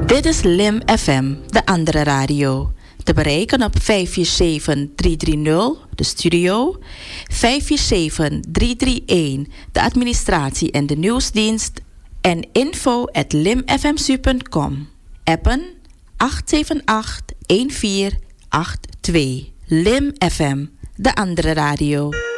Dit is Lim FM, de andere radio. Te bereiken op 547-330, de studio. 547-331, de administratie en de nieuwsdienst. En info@limfmsu.com. Appen 878-1482. Lim FM, de andere radio.